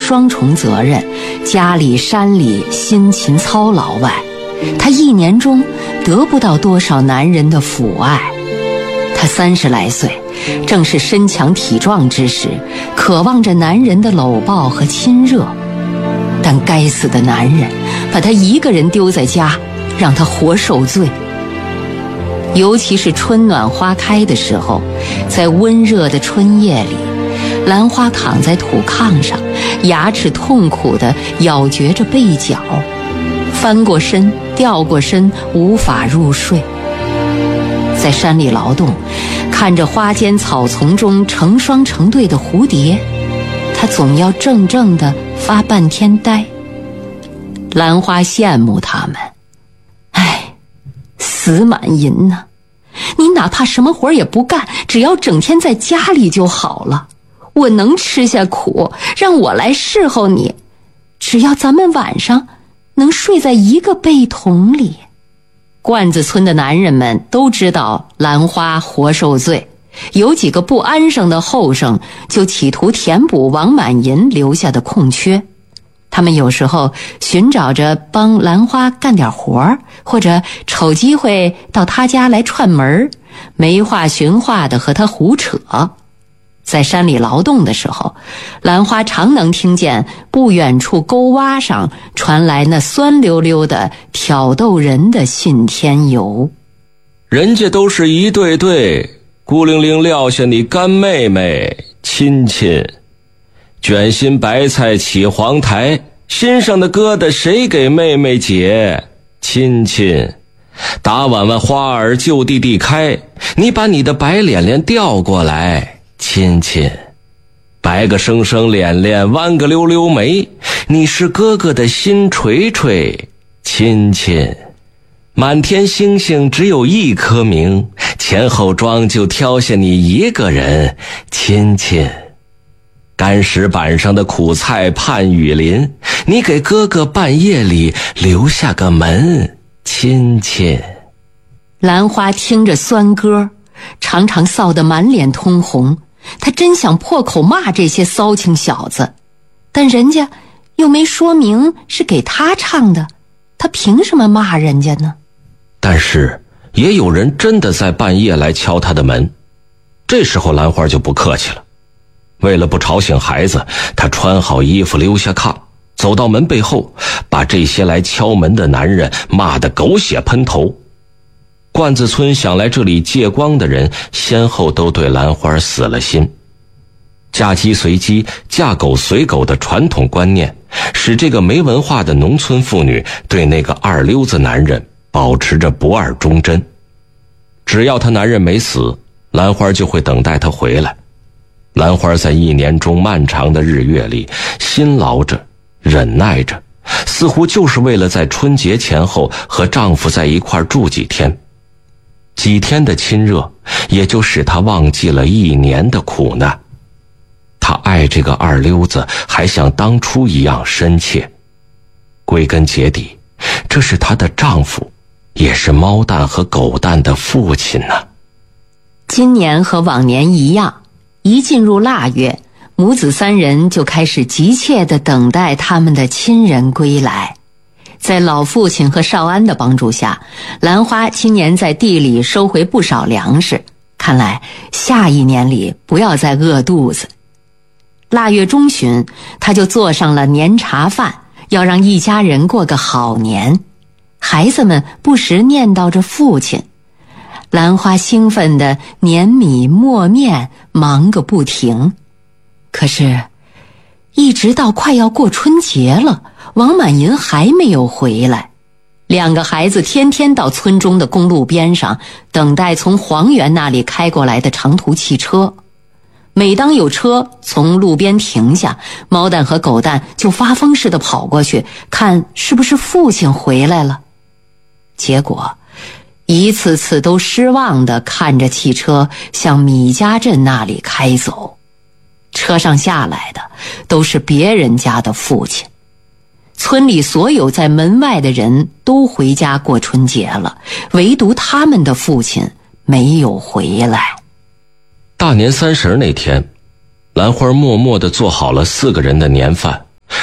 双重责任，家里山里辛勤操劳外，她一年中得不到多少男人的抚爱。她30来岁，正是身强体壮之时，渴望着男人的搂抱和亲热。但该死的男人把她一个人丢在家，让她活受罪。尤其是春暖花开的时候，在温热的春夜里，兰花躺在土炕上，牙齿痛苦地咬嚼着被角，翻过身，掉过身，无法入睡。在山里劳动，看着花间草丛中成双成对的蝴蝶，他总要怔怔地发半天呆。兰花羡慕他们，唉，死满银呐！你哪怕什么活也不干，只要整天在家里就好了。我能吃下苦，让我来侍候你，只要咱们晚上能睡在一个被筒里。罐子村的男人们都知道兰花活受罪，有几个不安生的后生就企图填补王满银留下的空缺。他们有时候寻找着帮兰花干点活，或者瞅机会到他家来串门，没话寻话地和他胡扯。在山里劳动的时候，兰花常能听见不远处沟洼上传来那酸溜溜的挑逗人的信天游。 人家都是一对对，孤零零撂下你干妹妹亲亲，卷心白菜起黄台，心上的疙瘩谁给妹妹解亲亲，打碗碗花儿就地地开，你把你的白脸脸调过来亲亲，白个生生脸脸，弯个溜溜眉，你是哥哥的新锤锤亲亲，满天星星只有一颗明，前后庄就挑下你一个人亲亲，干石板上的苦菜盼雨淋，你给哥哥半夜里留下个门亲亲。 兰花听着酸歌，常常臊得满脸通红，他真想破口骂这些骚情小子，但人家又没说明是给他唱的，他凭什么骂人家呢？ 但是也有人真的在半夜来敲他的门，这时候兰花就不客气了。为了不吵醒孩子，他穿好衣服溜下炕，走到门背后，把这些来敲门的男人骂得狗血喷头。罐子村想来这里借光的人，先后都对兰花死了心。嫁鸡随鸡，嫁狗随狗的传统观念，使这个没文化的农村妇女对那个二溜子男人保持着不二忠贞。只要他男人没死，兰花就会等待他回来。兰花在一年中漫长的日月里辛劳着，忍耐着，似乎就是为了在春节前后和丈夫在一块住几天。几天的亲热，也就使她忘记了一年的苦难。她爱这个二溜子，还像当初一样深切。归根结底，这是她的丈夫，也是猫蛋和狗蛋的父亲呢。 今年和往年一样，一进入腊月，母子三人就开始急切地等待他们的亲人归来。在老父亲和少安的帮助下，兰花今年在地里收回不少粮食，看来下一年里不要再饿肚子。腊月中旬，他就做上了年茶饭，要让一家人过个好年。孩子们不时念叨着父亲，兰花兴奋地碾米磨面，忙个不停。可是一直到快要过春节了，王满银还没有回来。两个孩子天天到村中的公路边上等待从黄原那里开过来的长途汽车。每当有车从路边停下，猫蛋和狗蛋就发疯似的跑过去，看是不是父亲回来了。结果一次次都失望地看着汽车向米家镇那里开走。车上下来的都是别人家的父亲。村里所有在门外的人都回家过春节了，唯独他们的父亲没有回来。 大年30那天，兰花默默地做好了4个人的年饭，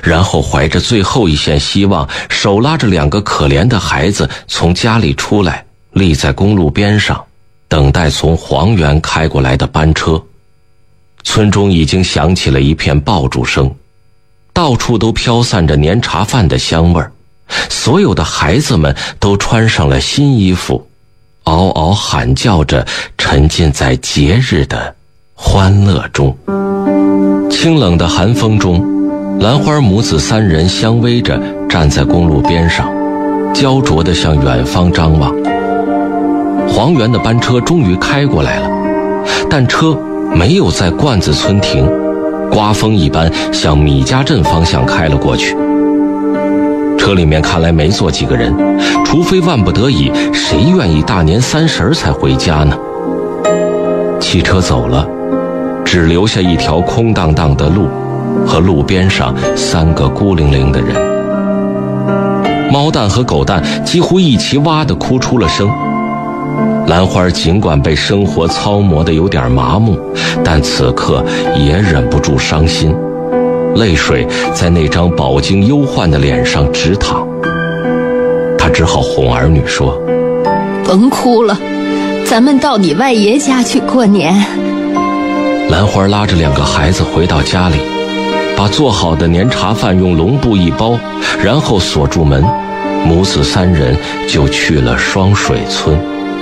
然后怀着最后一线希望，手拉着2个可怜的孩子从家里出来，立在公路边上，等待从黄原开过来的班车。村中已经响起了一片爆竹声，到处都飘散着年茶饭的香味儿，所有的孩子们都穿上了新衣服，嗷嗷喊叫着，沉浸在节日的欢乐中。清冷的寒风中，兰花母子3人相偎着站在公路边上，焦灼地向远方张望。黄原的班车终于开过来了，但车没有在罐子村停，刮风一般向米家镇方向开了过去。车里面看来没坐几个人，除非万不得已，谁愿意大年30才回家呢？汽车走了，只留下一条空荡荡的路和路边上3个孤零零的人。猫蛋和狗蛋几乎一起哇地哭出了声。兰花尽管被生活操磨得有点麻木，但此刻也忍不住伤心，泪水在那张饱经忧患的脸上直淌。他只好哄儿女说： 甭哭了，咱们到你外爷家去过年。 兰花拉着2个孩子回到家里，把做好的年茶饭用笼布一包，然后锁住门，母子3人就去了双水村。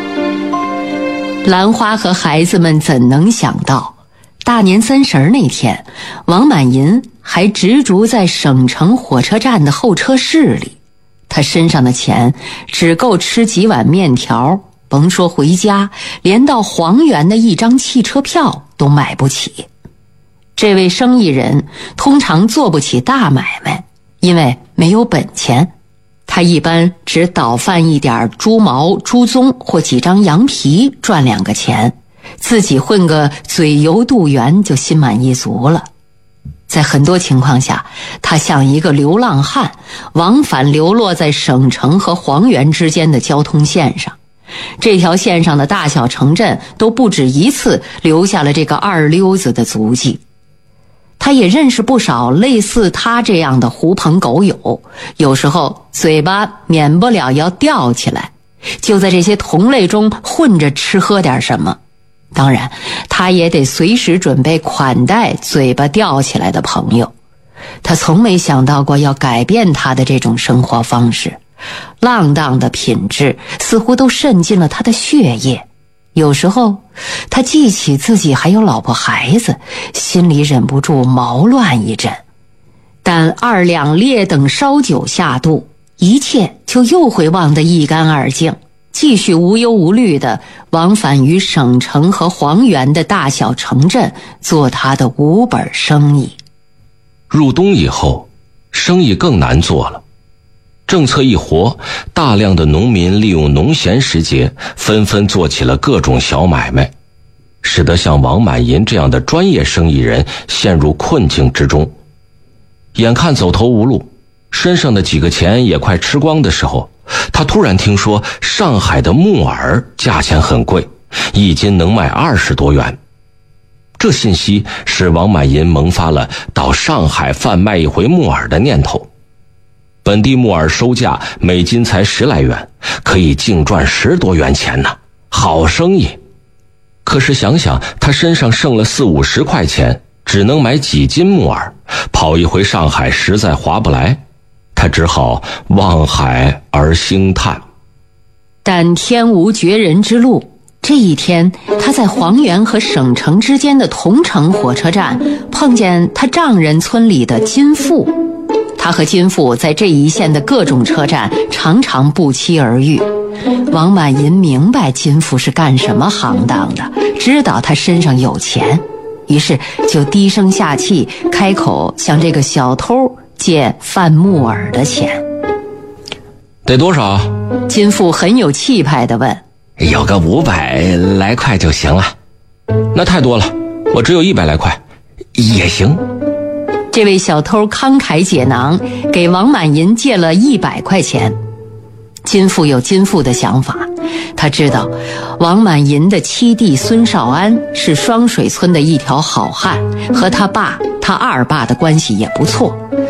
兰花和孩子们怎能想到，大年30那天，王满银还执着在省城火车站的候车室里。他身上的钱只够吃几碗面条，甭说回家，连到黄原的一张汽车票都买不起。这位生意人通常做不起大买卖，因为没有本钱。他一般只倒贩一点猪毛、猪鬃或几张羊皮赚2个钱，自己混个嘴油肚圆就心满意足了。在很多情况下，他像一个流浪汉，往返流落在省城和黄原之间的交通线上。这条线上的大小城镇都不止一次留下了这个二溜子的足迹。他也认识不少类似他这样的狐朋狗友，有时候嘴巴免不了要吊起来，就在这些同类中混着吃喝点什么。当然，他也得随时准备款待嘴巴吊起来的朋友。他从没想到过要改变他的这种生活方式，浪荡的品质似乎都渗进了他的血液。有时候他记起自己还有老婆孩子，心里忍不住毛乱一阵。但2两劣等烧酒下肚，一切就又会忘得一干二净，继续无忧无虑地往返于省城和黄原的大小城镇，做他的无本生意。 入冬以后，生意更难做了。政策一活，大量的农民利用农闲时节，纷纷做起了各种小买卖，使得像王满银这样的专业生意人陷入困境之中。眼看走投无路，身上的几个钱也快吃光的时候，他突然听说上海的木耳价钱很贵，一斤能卖20多元。这信息使王满银萌发了到上海贩卖一回木耳的念头。本地木耳收价每斤才10来元，可以净赚10多元钱呢，好生意。可是想想他身上剩了40-50块钱，只能买几斤木耳，跑一回上海实在划不来，他只好望海而兴叹。 但天无绝人之路，这一天他在黄原和省城之间的同城火车站碰见他丈人村里的金富。他和金富在这一线的各种车站常常不期而遇。王满银明白金富是干什么行当的，知道他身上有钱，于是就低声下气开口向这个小偷借贩木耳的钱。 得多少？ 金富很有气派地问。 有个500来块就行了。那太多了，我只有100来块。也行。 这位小偷慷慨解囊，给王满银借了100块钱。金富有金富的想法，他知道王满银的七弟孙少安是双水村的一条好汉，和他爸他二爸的关系也不错，